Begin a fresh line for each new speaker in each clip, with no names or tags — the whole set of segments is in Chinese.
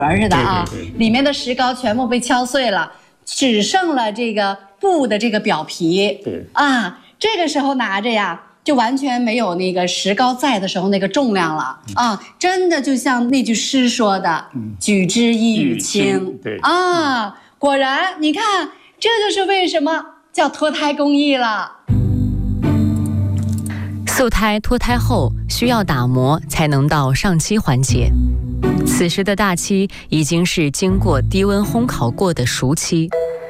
似的啊，里面的石膏全部被敲碎了，只剩了这个布的这个表皮。
对
啊，这个时候拿着呀，就完全没有那个石膏在的时候那个重量了啊！真的就像那句诗说的“举之一羽轻”。
对
啊，果然，你看，这就是为什么叫脱胎工艺了。
素胎脱胎后需要打磨才能到上漆环节，此时的大漆已经是经过低温烘烤过的熟漆。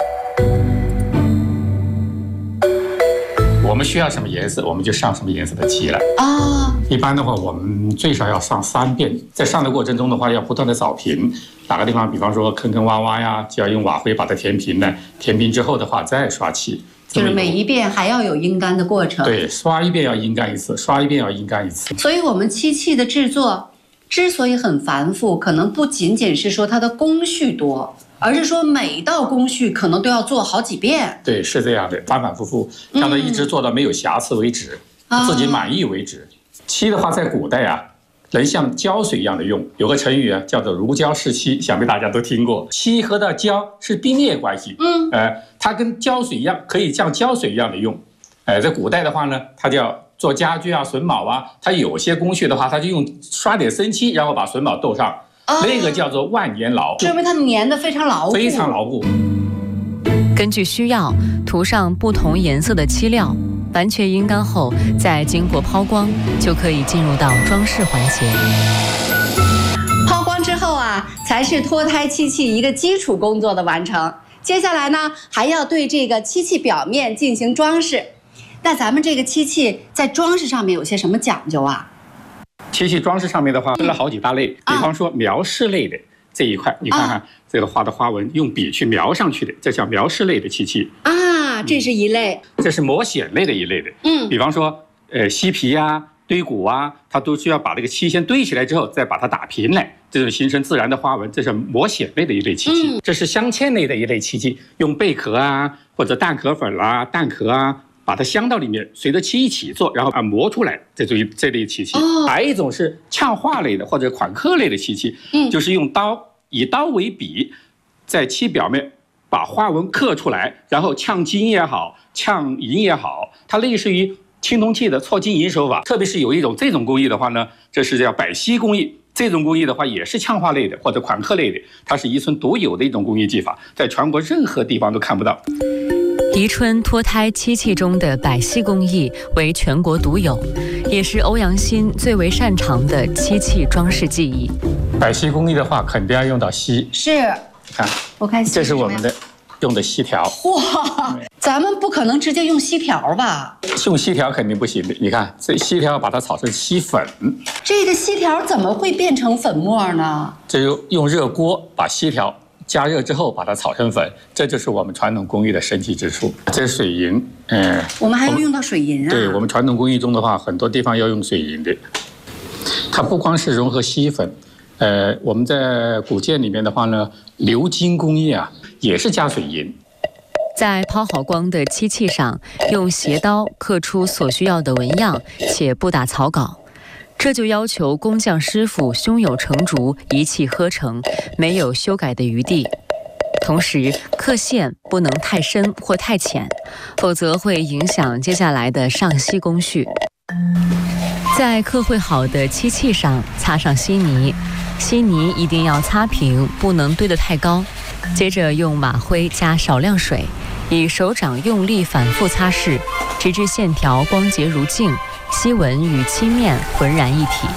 我们需要什么颜色，我们就上什么颜色的漆来
啊。
一般的话，我们最少要上3遍，在上的过程中的话，要不断的扫平，哪个地方，比方说坑坑洼洼呀，就要用瓦灰把它填平了。填平之后的话，再刷漆。
就是每一遍还要有阴干的过程。
对，刷一遍要阴干一次，刷一遍要阴干一次。
所以我们漆器的制作之所以很繁复，可能不仅仅是说它的工序多，而是说每道工序可能都要做好几遍。
对，是这样的，反反复复，让它一直做到没有瑕疵为止，自己满意为止。漆的话，在古代啊，能像胶水一样的用，有个成语啊，叫做如胶似漆，想必大家都听过。漆和的胶是并列关系，它跟胶水一样，可以像胶水一样的用。在古代的话呢，它叫做家具啊、榫卯啊，它有些工序的话，它就用刷点生漆，然后把榫卯斗上，那个叫做万年牢，
说明它粘得非常牢固，
非常牢固。
根据需要涂上不同颜色的漆料，完全阴干后，再经过抛光，就可以进入到装饰环节。
抛光之后啊，才是脱胎漆器一个基础工作的完成。接下来呢，还要对这个漆器表面进行装饰。那咱们这个漆器在装饰上面有些什么讲究啊？
漆器装饰上面的话，分了好几大类。比方说描饰类的这一块，你看看这个画的花纹，用笔去描上去的，这叫描饰类的漆器
啊。这是一类，
这是磨显类的一类的。比方说漆皮啊、堆骨啊，它都需要把这个漆先堆起来之后，再把它打平来，这种形成自然的花纹，这是磨显类的一类漆器。这是镶嵌类的一类漆器，用贝壳啊或者蛋壳粉啦、蛋壳啊，把它镶到里面，随着漆一起做，然后磨出来，这类漆器。还有一种是呛画类的或者款刻类的漆器，就是用以刀为笔，在漆表面把花纹刻出来，然后呛金也好，呛银也好，它类似于青铜器的错金银手法。特别是有一种这种工艺的话呢，这是叫百锡工艺。这种工艺的话也是呛画类的或者款刻类的，它是宜春独有的一种工艺技法，在全国任何地方都看不到。
宜春脱胎漆器中的百锡工艺为全国独有，也是欧阳欣最为擅长的漆器装饰技艺。
百锡工艺的话，肯定要用到锡。
是，
看，
我看
这是我们的用的锡条。
哇，咱们不可能直接用锡条吧？
用锡条肯定不行的。你看，这锡条把它炒成锡粉。
这个锡条怎么会变成粉末呢？
这就用热锅把锡条加热之后把它炒成粉，这就是我们传统工艺的神奇之处。这是水银，
我们还要用到水银啊？
对，我们传统工艺中的话，很多地方要用水银的。它不光是融合锡粉，我们在古建里面的话呢，鎏金工艺啊，也是加水银。
在抛好光的漆器上，用斜刀刻出所需要的纹样，且不打草稿。这就要求工匠师傅胸有成竹，一气呵成，没有修改的余地。同时，刻线不能太深或太浅，否则会影响接下来的上漆工序。在刻绘好的漆器上擦上稀泥，稀泥一定要擦平，不能堆得太高。接着用马灰加少量水，以手掌用力反复擦拭，直至线条光洁如镜，漆纹与漆面浑然一体。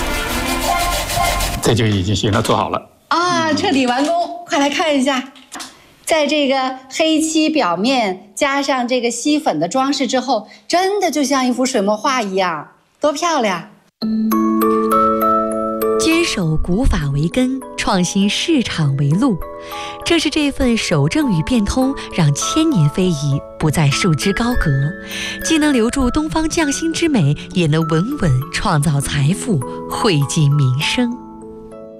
这就已经行了，做好了
啊，彻底完工！快来看一下，在这个黑漆表面加上这个锡粉的装饰之后，真的就像一幅水墨画一样，多漂亮！
坚守古法为根，创新市场为路，这是这份守正与变通，让千年非遗不再束之高阁，既能留住东方匠心之美，也能稳稳创造财富，惠及民生。